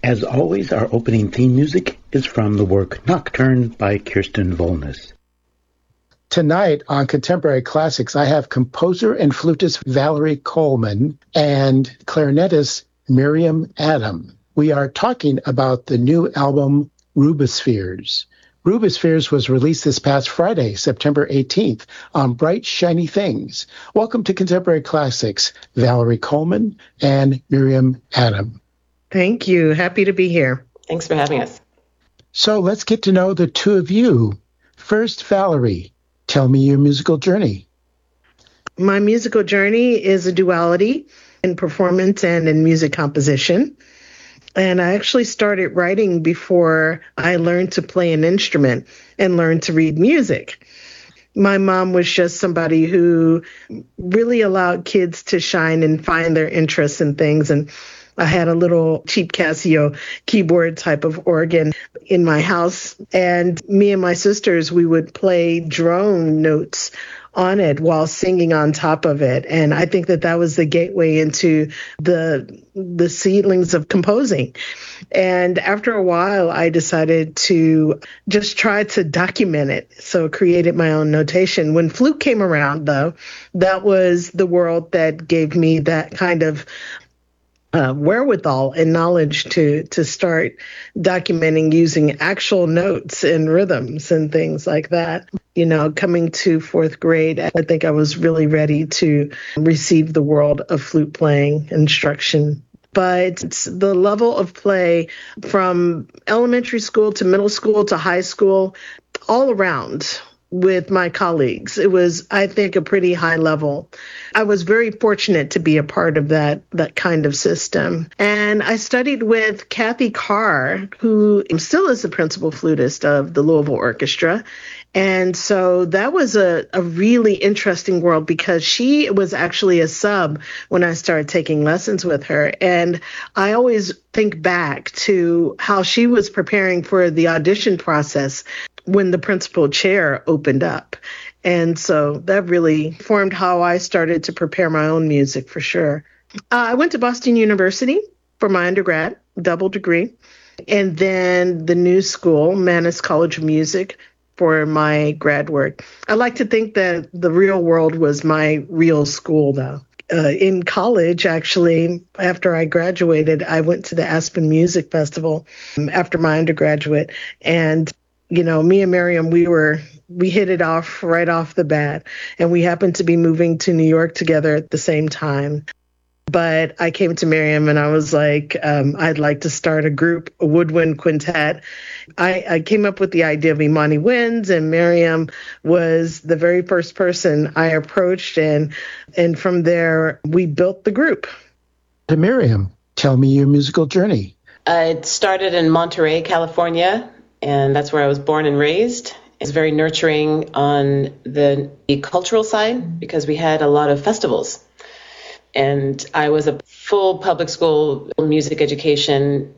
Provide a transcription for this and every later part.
As always, our opening theme music is from the work Nocturne by Kirsten Volness. Tonight on Contemporary Classics, I have composer and flutist Valerie Coleman and clarinetist Miriam Adam. We are talking about the new album Rubispheres. Rubispheres was released this past Friday, September 18th, on Bright Shiny Things. Welcome to Contemporary Classics, Valerie Coleman and Miriam Adam. Thank you. Happy to be here. Thanks for having us. So let's get to know the two of you. First, Valerie, tell me your musical journey. My musical journey is a duality in performance and in music composition. And I actually started writing before I learned to play an instrument and learned to read music. My mom was just somebody who really allowed kids to shine and find their interests in things. And I had a little cheap Casio keyboard type of organ in my house. And me and my sisters, we would play drone notes on it while singing on top of it. And I think that that was the gateway into the seedlings of composing. And after a while, I decided to just try to document it. So created my own notation. When flute came around, though, that was the world that gave me that kind of wherewithal and knowledge to start documenting using actual notes and rhythms and things like that. You know, coming to fourth grade, I think I was really ready to receive the world of flute playing instruction. But the level of play from elementary school to middle school to high school, all around with my colleagues. It was, I think, a pretty high level. I was very fortunate to be a part of that kind of system. And I studied with Kathy Carr, who still is the principal flutist of the Louisville Orchestra. And so that was a really interesting world because she was actually a sub when I started taking lessons with her. And I always think back to how she was preparing for the audition process when the principal chair opened up. And so that really formed how I started to prepare my own music for sure. I went to Boston University for my undergrad, double degree, and then the new school, Mannes College of Music, for my grad work. I like to think that the real world was my real school, though. In college, actually, after I graduated, I went to the Aspen Music Festival after my undergraduate. And, you know, me and Miriam, we hit it off right off the bat. And we happened to be moving to New York together at the same time. But I came to Miriam and I was like, I'd like to start a group, a woodwind quintet. I came up with the idea of Imani Winds, and Miriam was the very first person I approached. And from there, we built the group. To Miriam, tell me your musical journey. I started in Monterey, California, and that's where I was born and raised. It was very nurturing on the cultural side because we had a lot of festivals. And I was a full public school music education.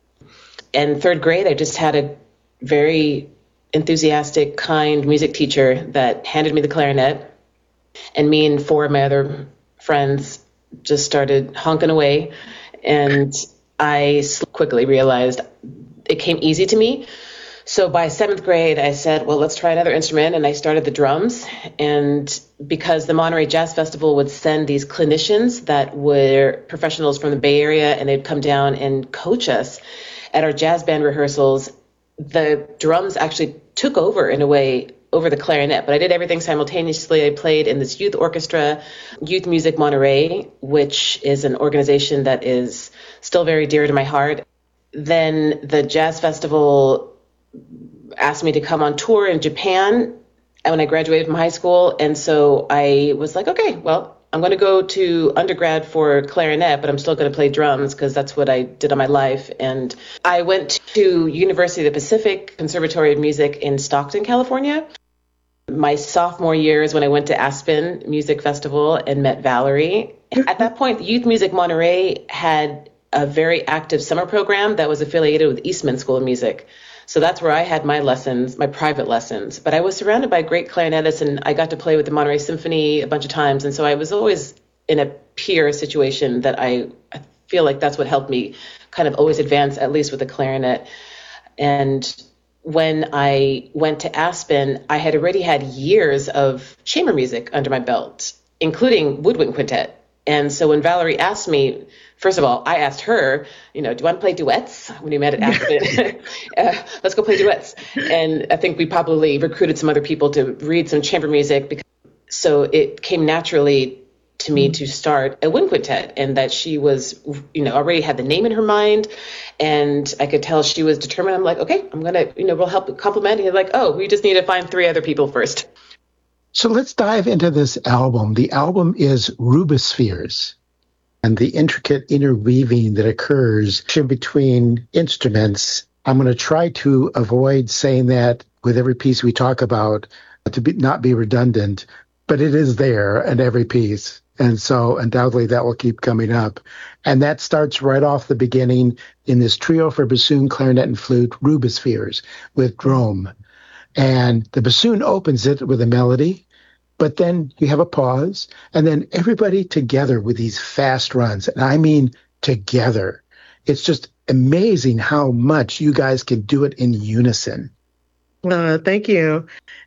And third grade, I just had a very enthusiastic, kind music teacher that handed me the clarinet. And me and four of my other friends just started honking away. And I quickly realized it came easy to me. So by seventh grade, I said, well, let's try another instrument. And I started the drums. And because the Monterey Jazz Festival would send these clinicians that were professionals from the Bay Area, and they'd come down and coach us at our jazz band rehearsals, the drums actually took over in a way over the clarinet. But I did everything simultaneously. I played in this youth orchestra, Youth Music Monterey, which is an organization that is still very dear to my heart. Then the Jazz Festival asked me to come on tour in Japan when I graduated from high school. And so I was like, okay, well, I'm going to go to undergrad for clarinet, but I'm still going to play drums because that's what I did all my life. And I went to University of the Pacific Conservatory of Music in Stockton, California. My sophomore year is when I went to Aspen Music Festival and met Valerie. At that point, the Youth Music Monterey had a very active summer program that was affiliated with Eastman School of Music. So that's where I had my lessons, my private lessons. But I was surrounded by great clarinetists, and I got to play with the Monterey Symphony a bunch of times. And so I was always in a peer situation that I feel like that's what helped me kind of always advance, at least with the clarinet. And when I went to Aspen, I had already had years of chamber music under my belt, including woodwind quintet. And so when Valerie asked me, first of all, I asked her, do you want to play duets? When we met at Aspen, let's go play duets. And I think we probably recruited some other people to read some chamber music. So it came naturally to me to start a wind quintet, and that she was, already had the name in her mind, and I could tell she was determined. I'm like, okay, I'm going to, we'll help complement. And he's like, oh, we just need to find 3 other people first. So let's dive into this album. The album is Rubispheres, and the intricate interweaving that occurs in between instruments. I'm going to try to avoid saying that with every piece we talk about to not be redundant, but it is there in every piece. And so undoubtedly that will keep coming up. And that starts right off the beginning in this trio for bassoon, clarinet, and flute, Rubispheres, with Drome. And the bassoon opens it with a melody, but then you have a pause, and then everybody together with these fast runs. And I mean together. It's just amazing how much you guys can do it in unison. Thank you.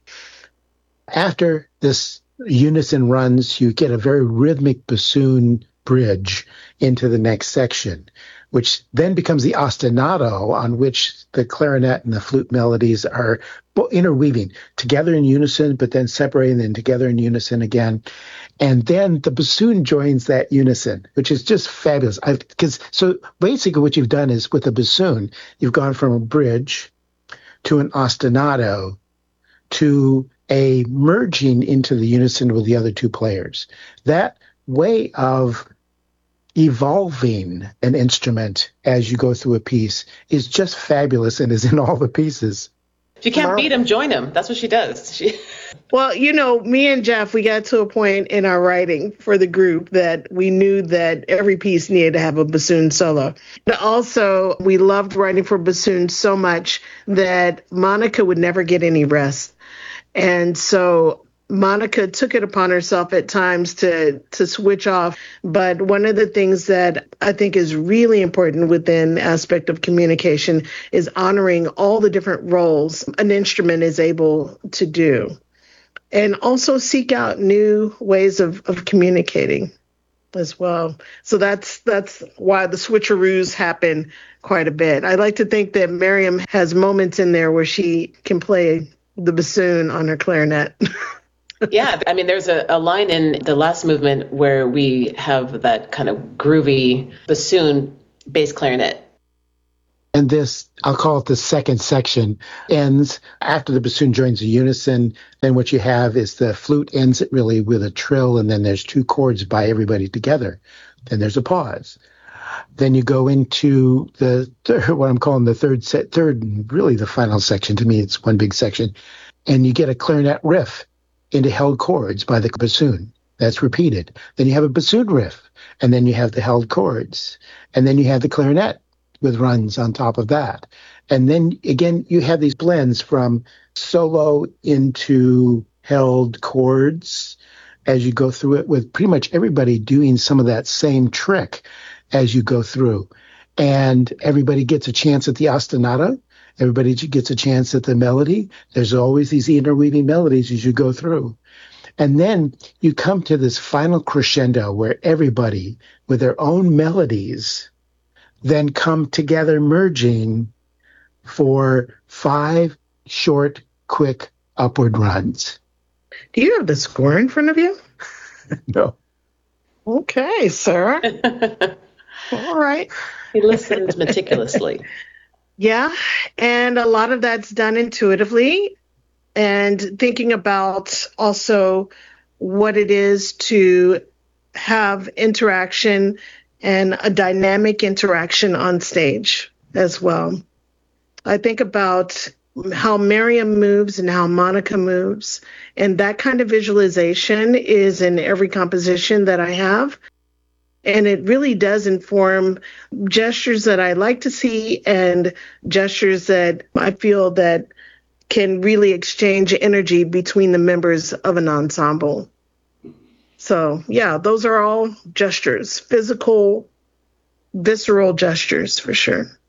After this unison runs, you get a very rhythmic bassoon bridge into the next section, which then becomes the ostinato, on which the clarinet and the flute melodies are interweaving together in unison, but then separating, then together in unison again. And then the bassoon joins that unison, which is just fabulous. So basically what you've done is with the bassoon, you've gone from a bridge to an ostinato to a merging into the unison with the other 2 players. That way of evolving an instrument as you go through a piece is just fabulous and is in all the pieces. If you can't beat him, join him. That's what she does. Well, me and Jeff, we got to a point in our writing for the group that we knew that every piece needed to have a bassoon solo. But also, we loved writing for bassoon so much that Monica would never get any rest. And so Monica took it upon herself at times to switch off. But one of the things that I think is really important within the aspect of communication is honoring all the different roles an instrument is able to do. And also seek out new ways of communicating as well. So that's why the switcheroos happen quite a bit. I like to think that Miriam has moments in there where she can play the bassoon on her clarinet. Yeah, I mean, there's a line in the last movement where we have that kind of groovy bassoon bass clarinet. And this, I'll call it the second section, ends after the bassoon joins the unison. Then what you have is the flute ends it really with a trill, and then there's 2 chords by everybody together. Then there's a pause. Then you go into the what I'm calling the third, really the final section. To me, it's one big section. And you get a clarinet riff into held chords by the bassoon. That's repeated. Then you have a bassoon riff, and then you have the held chords. And then you have the clarinet with runs on top of that. And then, again, you have these blends from solo into held chords as you go through it, with pretty much everybody doing some of that same trick as you go through. And everybody gets a chance at the ostinato. Everybody gets a chance at the melody. There's always these interweaving melodies as you go through. And then you come to this final crescendo where everybody with their own melodies then come together, merging for 5 short, quick upward runs. Do you have the score in front of you? No. Okay, sir. All right. He listens meticulously. Yeah, and a lot of that's done intuitively, and thinking about also what it is to have interaction and a dynamic interaction on stage as well. I think about how Miriam moves and how Monica moves, and that kind of visualization is in every composition that I have. And it really does inform gestures that I like to see and gestures that I feel that can really exchange energy between the members of an ensemble. So, yeah, those are all gestures, physical visceral gestures for sure.